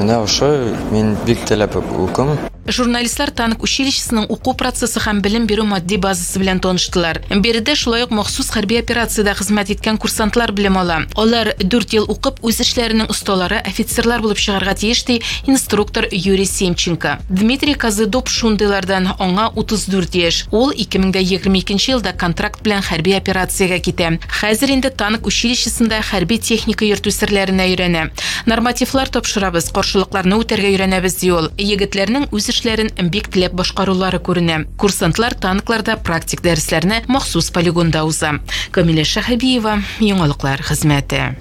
Менә ошо мен бик теләп укыйм. Журналистлар Танк училищесының уку процессы һәм белем бирү матди базасы белән таныштылар. Биредә шулай ук махсус хәрби операциядә хезмәт иткән курсантлар белем ала. Алар 4 ел укып, үз эшләренең осталары, офицерлар булып чыгарга тиеш ди инструктор Юрий Семченко. Дмитрий Козыдоп шундыйлардан, аңа 34 яшь. Ул 2022 елда контракт белән хәрби операциягә китә. Хәзер инде Танк училищесында хәрби техника йөртү серләренә өйрәнә. Нормативлар тапшырабыз, каршылыкларны үтәргә өйрәнәбез ди ул. Егетләрнең үз эшләрен бик теләп башкарулары күренә. Курсантлар танкларда практик дәресләрне махсус полигонда уза. Камилә Шәһәбиева, яңалыклар хезмәте.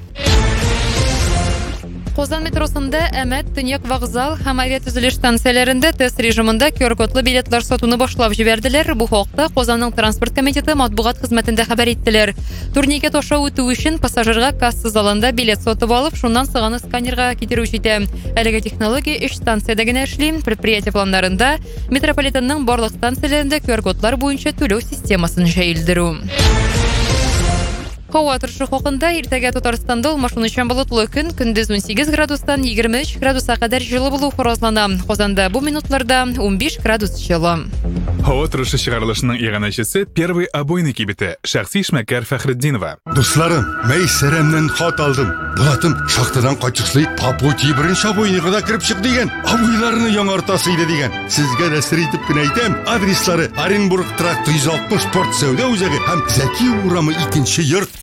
Казан метросында Әмәт, Төньяк вокзал һәм авиатөзелеш станцияләрендә тест режимында QR-кодлы билетлар сатуны башлап җибәрделәр. Бу хакта Казанның транспорт комитеты матбугат хезмәтендә хәбәр иттеләр. Турнигә ташлау үтү өчен пассажирга касса залында билет сатып алып, шуннан сыганы сканерга китерү җитә. Әлеге технология 3 станциядә генә эшли. Предприятие планнарында метрополитенның барлык станцияләрендә QR-кодлар буенча түләү системасын җәелдерү. Һава торышы хакында иртәгә Татарстанда машиначан болытлы көн, көндез 18 градустан 23 градуска кадәр җылы булу фаразлана. Казанда бу минутларда 15 градус җылы. Һава торышы чыгарылышының иганәчесе первый обойный кибете шәхси эшмәкәр Фәхретдинова. Дусларым, Мәйсәрәмнән хат алдым. Булатым шахтадан кайтышлый Папути беренче обойныйга да кирип чык дигән. Обойларны яңартасы иде дигән. Сезгә дә сер итеп кенә әйтәм. Адреслары Оренбург тракт 160 спорт сәүдә үзәге һәм Зәки урамы 2нче йорт.